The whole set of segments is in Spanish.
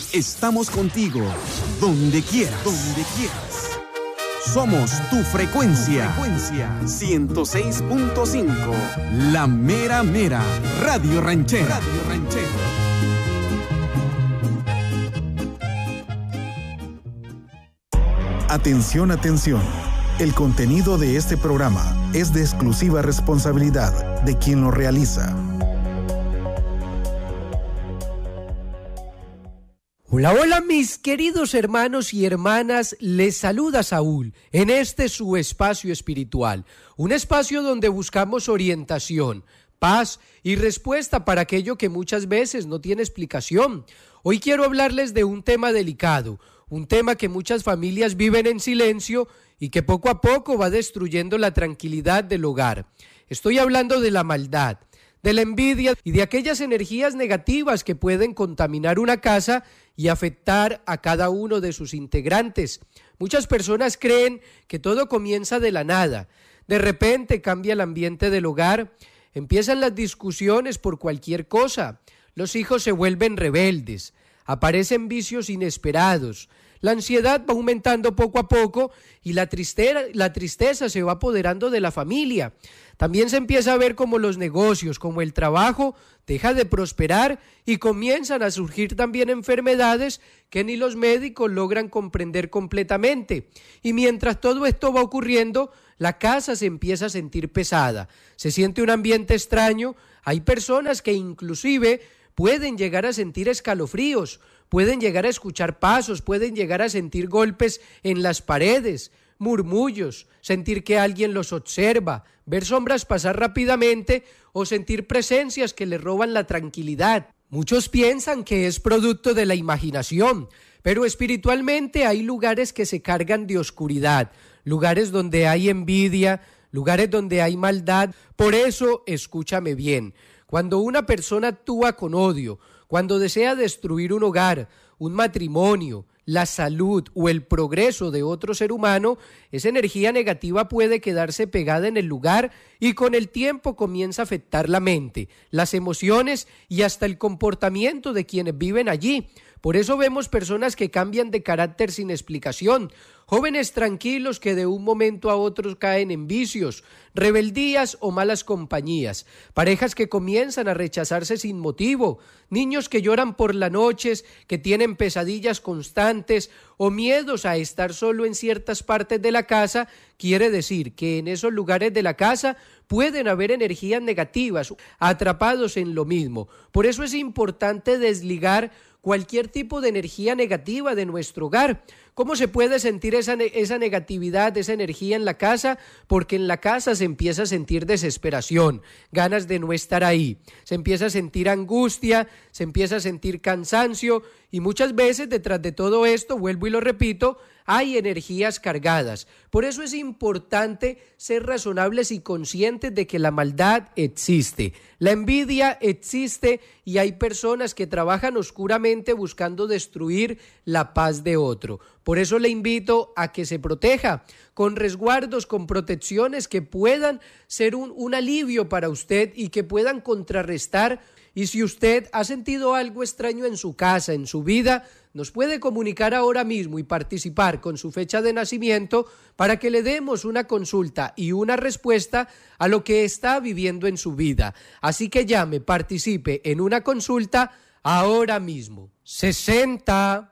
Estamos contigo, donde quieras. Donde quieras. Somos tu frecuencia. 106.5. La mera mera. Radio Ranchera. Atención, atención. El contenido de este programa es de exclusiva responsabilidad de quien lo realiza. Hola, hola mis queridos hermanos y hermanas, les saluda Saúl en este su espacio espiritual, un espacio donde buscamos orientación, paz y respuesta para aquello que muchas veces no tiene explicación. Hoy quiero hablarles de un tema delicado, un tema que muchas familias viven en silencio y que poco a poco va destruyendo la tranquilidad del hogar. Estoy hablando de la maldad, de la envidia y de aquellas energías negativas que pueden contaminar una casa y afectar a cada uno de sus integrantes. Muchas personas creen que todo comienza de la nada. De repente cambia el ambiente del hogar, empiezan las discusiones por cualquier cosa, los hijos se vuelven rebeldes, aparecen vicios inesperados, la ansiedad va aumentando poco a poco y la tristeza se va apoderando de la familia. También se empieza a ver como los negocios, como el trabajo, deja de prosperar y comienzan a surgir también enfermedades que ni los médicos logran comprender completamente. Y mientras todo esto va ocurriendo, la casa se empieza a sentir pesada, se siente un ambiente extraño, hay personas que inclusive pueden llegar a sentir escalofríos, pueden llegar a escuchar pasos, pueden llegar a sentir golpes en las paredes, murmullos, sentir que alguien los observa, ver sombras pasar rápidamente o sentir presencias que les roban la tranquilidad. Muchos piensan que es producto de la imaginación, pero espiritualmente hay lugares que se cargan de oscuridad, lugares donde hay envidia, lugares donde hay maldad. Por eso, escúchame bien, cuando una persona actúa con odio, cuando desea destruir un hogar, un matrimonio, la salud o el progreso de otro ser humano, esa energía negativa puede quedarse pegada en el lugar y con el tiempo comienza a afectar la mente, las emociones y hasta el comportamiento de quienes viven allí. Por eso vemos personas que cambian de carácter sin explicación, jóvenes tranquilos que de un momento a otro caen en vicios, rebeldías o malas compañías, parejas que comienzan a rechazarse sin motivo, niños que lloran por las noches, que tienen pesadillas constantes o miedos a estar solo en ciertas partes de la casa. Quiere decir que en esos lugares de la casa pueden haber energías negativas atrapados en lo mismo. Por eso es importante desligar cualquier tipo de energía negativa de nuestro hogar. ¿Cómo se puede sentir esa negatividad, esa energía en la casa? Porque en la casa se empieza a sentir desesperación, ganas de no estar ahí, se empieza a sentir angustia, se empieza a sentir cansancio y muchas veces detrás de todo esto, vuelvo y lo repito, hay energías cargadas. Por eso es importante ser razonables y conscientes de que la maldad existe, la envidia existe y hay personas que trabajan oscuramente buscando destruir la paz de otro. Por eso le invito a que se proteja con resguardos, con protecciones que puedan ser un alivio para usted y que puedan contrarrestar. Y si usted ha sentido algo extraño en su casa, en su vida, nos puede comunicar ahora mismo y participar con su fecha de nacimiento para que le demos una consulta y una respuesta a lo que está viviendo en su vida. Así que llame, participe en una consulta ahora mismo. 60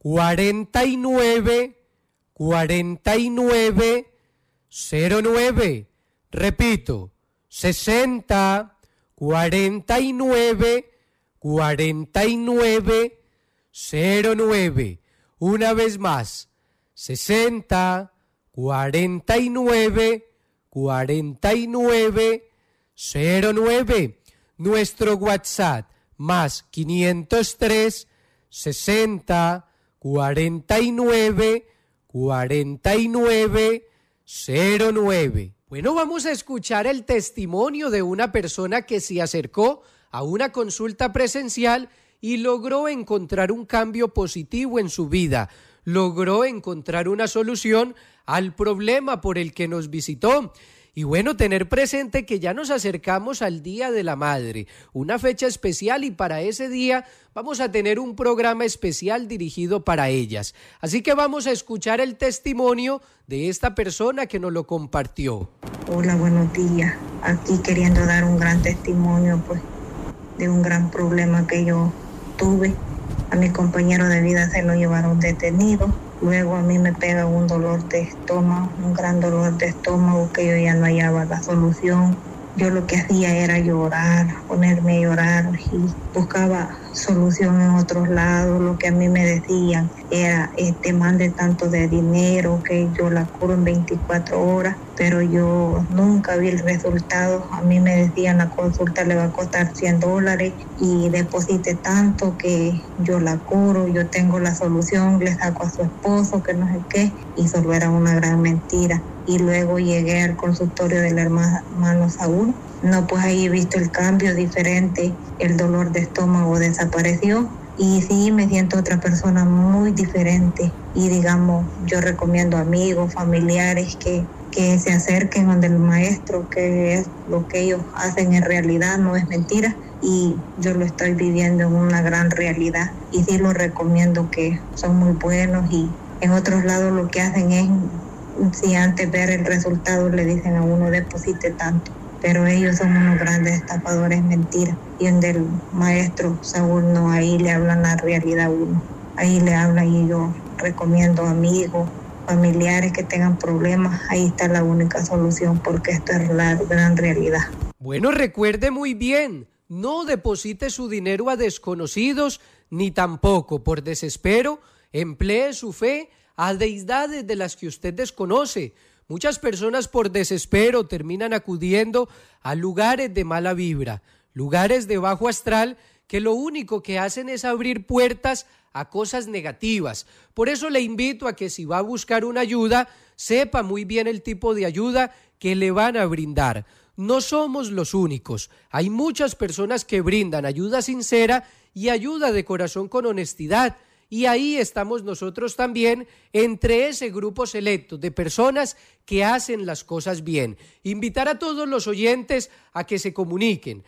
49 49 09. Repito, 60 49 49 09. Una vez más, 60 49 49 09. Nuestro WhatsApp más 503 60 49 49 09. Bueno, vamos a escuchar el testimonio de una persona que se acercó a una consulta presencial y logró encontrar un cambio positivo en su vida, logró encontrar una solución al problema por el que nos visitó. Y bueno, tener presente que ya nos acercamos al Día de la Madre, una fecha especial, y para ese día vamos a tener un programa especial dirigido para ellas. Así que vamos a escuchar el testimonio de esta persona que nos lo compartió. Hola, buenos días. Aquí queriendo dar un gran testimonio, pues, de un gran problema que yo tuve. A mi compañero de vida se lo llevaron detenido. Luego a mí me pega un dolor de estómago, un gran dolor de estómago que yo ya no hallaba la solución. Yo lo que hacía era llorar, ponerme a llorar y buscaba solución en otros lados. Lo que a mí me decían era, mande tanto de dinero que yo la curo en 24 horas, pero yo nunca vi el resultado. A mí me decían la consulta le va a costar $100 y deposite tanto que yo la curo, yo tengo la solución, le saco a su esposo, que no sé qué, y solo era una gran mentira. Y luego llegué al consultorio del hermano Saúl. No, pues ahí he visto el cambio diferente, el dolor de estómago desapareció y sí me siento otra persona muy diferente. Y digamos, yo recomiendo amigos, familiares que se acerquen donde el maestro, que es lo que ellos hacen en realidad, no es mentira. Y yo lo estoy viviendo en una gran realidad y sí lo recomiendo, que son muy buenos. Y en otros lados lo que hacen es, si antes ver el resultado le dicen a uno deposite tanto, pero ellos son unos grandes estafadores, mentira. Y donde el maestro Saúl no, ahí le hablan la realidad a uno, ahí le hablan. Y yo recomiendo amigos, familiares que tengan problemas, ahí está la única solución, porque esto es la gran realidad. Bueno, recuerde muy bien, no deposite su dinero a desconocidos, ni tampoco por desespero emplee su fe a deidades de las que usted desconoce. Muchas personas por desespero terminan acudiendo a lugares de mala vibra, lugares de bajo astral, que lo único que hacen es abrir puertas a cosas negativas. Por eso le invito a que si va a buscar una ayuda, sepa muy bien el tipo de ayuda que le van a brindar. No somos los únicos. Hay muchas personas que brindan ayuda sincera y ayuda de corazón con honestidad. Y ahí estamos nosotros también, entre ese grupo selecto de personas que hacen las cosas bien. Invitar a todos los oyentes a que se comuniquen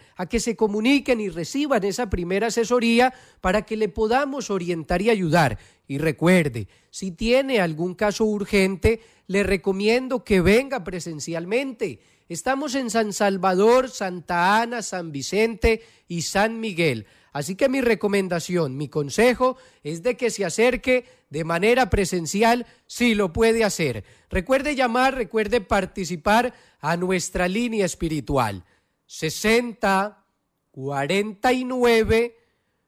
y reciban esa primera asesoría para que le podamos orientar y ayudar. Y recuerde, si tiene algún caso urgente, le recomiendo que venga presencialmente. Estamos en San Salvador, Santa Ana, San Vicente y San Miguel. Así que mi recomendación, mi consejo es de que se acerque de manera presencial si lo puede hacer. Recuerde llamar, recuerde participar a nuestra línea espiritual 60 49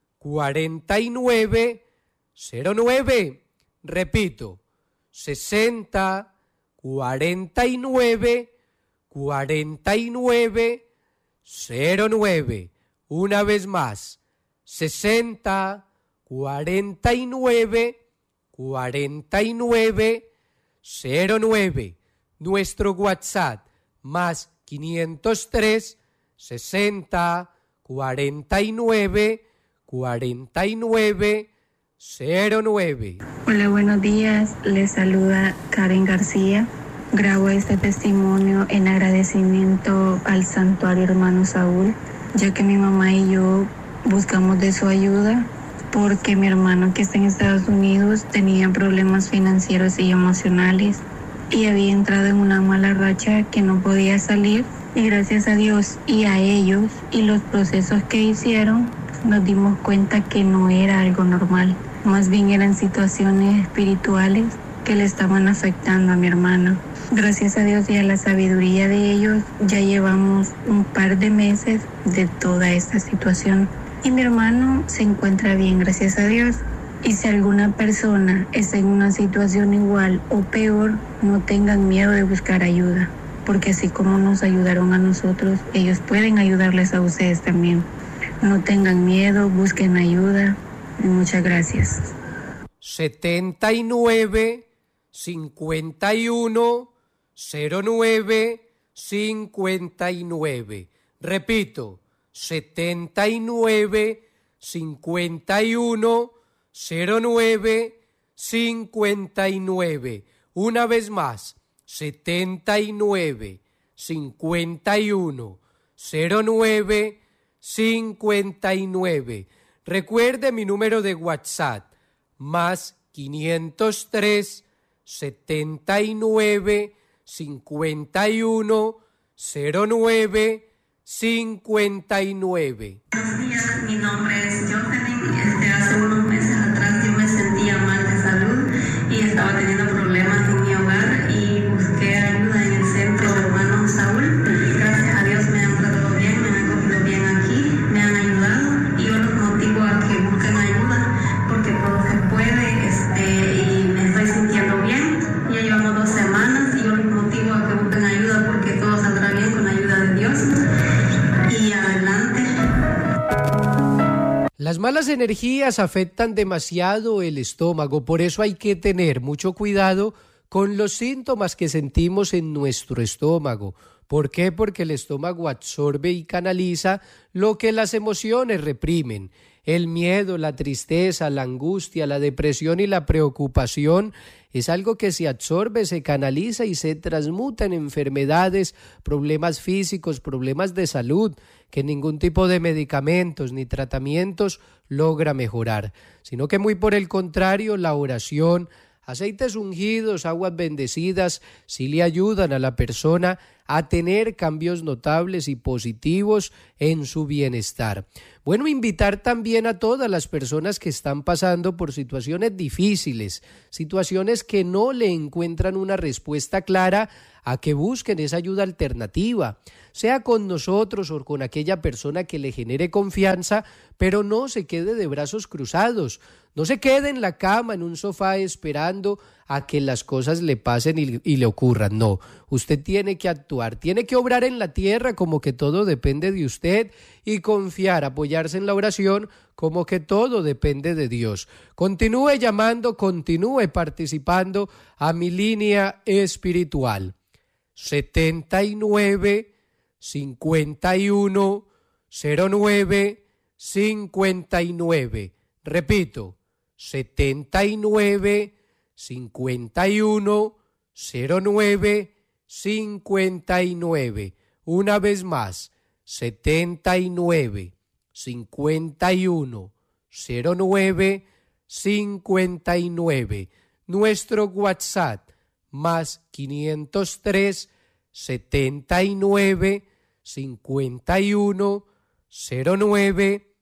49 09. Repito, 60 49 49 09. Una vez más, 60 49 49 09. Nuestro WhatsApp más 503 60 49 49 09. Hola, buenos días. Les saluda Karen García. Grabo este testimonio en agradecimiento al Santuario Hermano Saúl, ya que mi mamá y yo buscamos de su ayuda porque mi hermano, que está en Estados Unidos, tenía problemas financieros y emocionales y había entrado en una mala racha que no podía salir. Y gracias a Dios y a ellos y los procesos que hicieron, nos dimos cuenta que no era algo normal. Más bien eran situaciones espirituales que le estaban afectando a mi hermano. Gracias a Dios y a la sabiduría de ellos, ya llevamos un par de meses de toda esta situación. Y mi hermano se encuentra bien, gracias a Dios. Y si alguna persona está en una situación igual o peor, no tengan miedo de buscar ayuda, porque así como nos ayudaron a nosotros, ellos pueden ayudarles a ustedes también. No tengan miedo, busquen ayuda. Y muchas gracias. 79 51 09 59. Repito, 79 51 09 59. Una vez más, 79 51 09 59. Recuerde mi número de WhatsApp, más 503 79 51 09 59. Buenos días, mi nombre es Jocelyn. Hace unos meses atrás yo me sentía mal de salud y estaba teniendo problemas en mi hogar y busqué ayuda en el centro de hermano Saúl. Gracias a Dios me han tratado bien, me han acogido bien aquí, me han ayudado y yo los motivo a que busquen ayuda porque todo se puede y me estoy sintiendo bien. Ya llevamos 2 semanas y yo los motivo a que busquen ayuda porque todo saldrá bien con la ayuda de Dios. Y adelante. Las malas energías afectan demasiado el estómago, por eso hay que tener mucho cuidado con los síntomas que sentimos en nuestro estómago. ¿Por qué? Porque el estómago absorbe y canaliza lo que las emociones reprimen. El miedo, la tristeza, la angustia, la depresión y la preocupación es algo que se absorbe, se canaliza y se transmuta en enfermedades, problemas físicos, problemas de salud, que ningún tipo de medicamentos ni tratamientos logra mejorar, sino que muy por el contrario, la oración, aceites ungidos, aguas bendecidas, sí le ayudan a la persona a tener cambios notables y positivos en su bienestar. Bueno, invitar también a todas las personas que están pasando por situaciones difíciles, situaciones que no le encuentran una respuesta clara, a que busquen esa ayuda alternativa, sea con nosotros o con aquella persona que le genere confianza, pero no se quede de brazos cruzados, no se quede en la cama, en un sofá esperando a que las cosas le pasen y le ocurran. No, usted tiene que actuar, tiene que obrar en la tierra como que todo depende de usted y confiar, apoyarse en la oración como que todo depende de Dios. Continúe llamando, continúe participando a mi línea espiritual. 79 51 09 59. Repito, 79 51 09 59. Una vez más, 79 51 09 59. Nuestro WhatsApp, más 503 79 51 09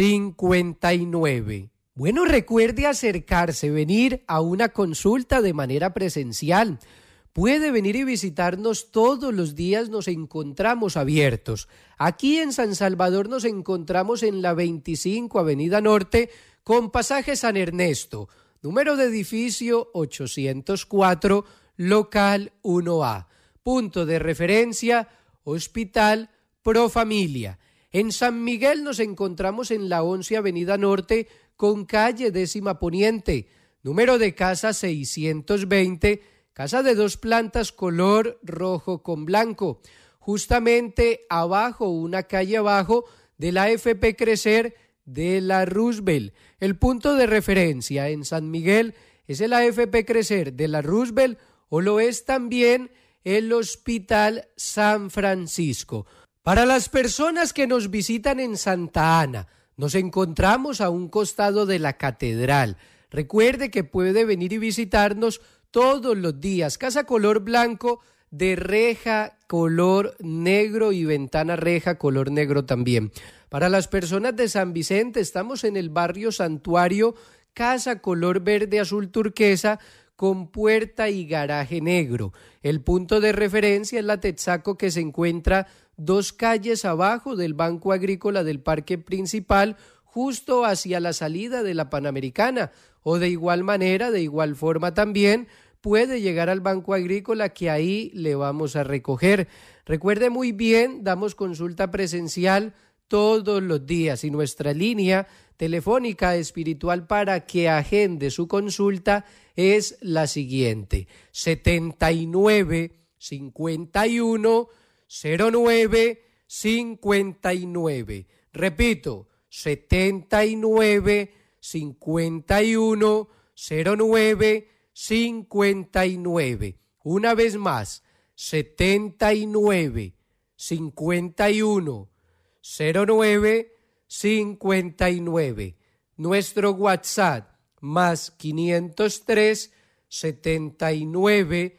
59. Bueno, recuerde acercarse, venir a una consulta de manera presencial. Puede venir y visitarnos todos los días, nos encontramos abiertos. Aquí en San Salvador nos encontramos en la 25 Avenida Norte con pasaje San Ernesto, número de edificio 804, local 1A. Punto de referencia, Hospital Pro Familia. En San Miguel nos encontramos en la 11 Avenida Norte con calle 10ª Poniente, número de casa 620, casa de 2 plantas color rojo con blanco, justamente abajo, una calle abajo de la AFP Crecer de la Roosevelt. El punto de referencia en San Miguel es el AFP Crecer de la Roosevelt o lo es también el Hospital San Francisco. Para las personas que nos visitan en Santa Ana, nos encontramos a un costado de la catedral. Recuerde que puede venir y visitarnos todos los días. Casa color blanco de reja color negro y ventana reja color negro también. Para las personas de San Vicente, estamos en el barrio Santuario, casa color verde azul turquesa con puerta y garaje negro. El punto de referencia es la Texaco, que se encuentra 2 calles abajo del Banco Agrícola del Parque Principal, justo hacia la salida de la Panamericana, o de igual manera, de igual forma también, puede llegar al Banco Agrícola, que ahí le vamos a recoger. Recuerde muy bien, damos consulta presencial todos los días y nuestra línea telefónica espiritual para que agende su consulta es la siguiente: 79 51 09 59. Repito, 79 51 09 59. Una vez más, 79 51 09 59. Nuestro WhatsApp más 503 79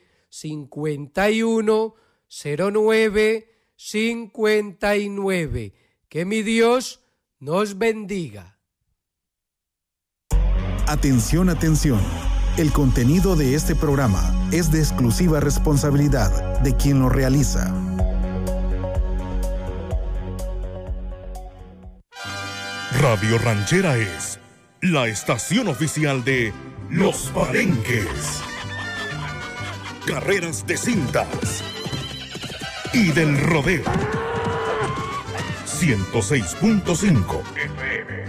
51 09 59. Que mi Dios nos bendiga. Atención, atención. El contenido de este programa es de exclusiva responsabilidad de quien lo realiza. Radio Ranchera es la estación oficial de Los Palenques, carreras de cintas y del rodeo. 106.5 FM.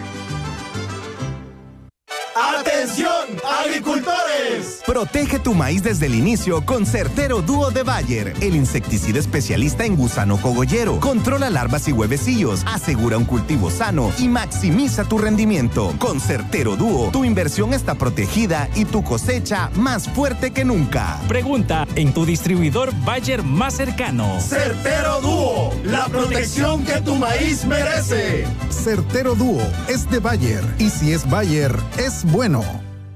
¡Atención, agricultores! Protege tu maíz desde el inicio con Certero Dúo de Bayer, el insecticida especialista en gusano cogollero. Controla larvas y huevecillos, asegura un cultivo sano y maximiza tu rendimiento. Con Certero Dúo, tu inversión está protegida y tu cosecha más fuerte que nunca. Pregunta en tu distribuidor Bayer más cercano. Certero Dúo, la protección que tu maíz merece. Certero Dúo es de Bayer, y si es Bayer, es bueno.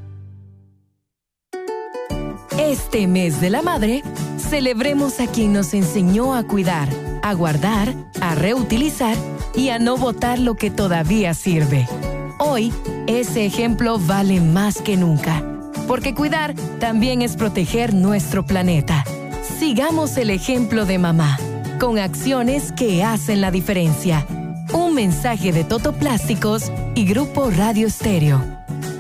Este mes de la madre, celebremos a quien nos enseñó a cuidar, a guardar, a reutilizar y a no botar lo que todavía sirve. Hoy, ese ejemplo vale más que nunca, porque cuidar también es proteger nuestro planeta. Sigamos el ejemplo de mamá, con acciones que hacen la diferencia. Un mensaje de Toto Plásticos y Grupo Radio Estéreo.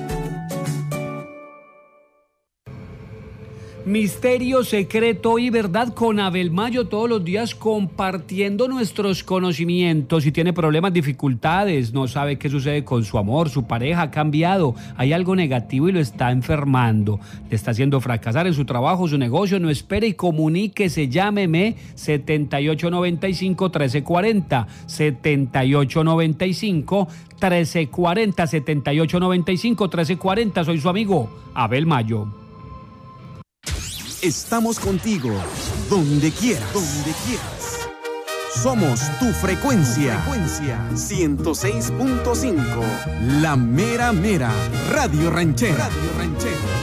Misterio, secreto y verdad con Abel Mayo, todos los días compartiendo nuestros conocimientos. Si tiene problemas, dificultades, no sabe qué sucede con su amor, su pareja ha cambiado, hay algo negativo y lo está enfermando, le está haciendo fracasar en su trabajo, su negocio, no espere y comuníquese, llámeme 7895-1340, 7895-1340, 7895-1340, soy su amigo Abel Mayo. Estamos contigo, donde quieras. Donde quieras. Somos tu frecuencia. 106.5. La mera mera. Radio Ranchera.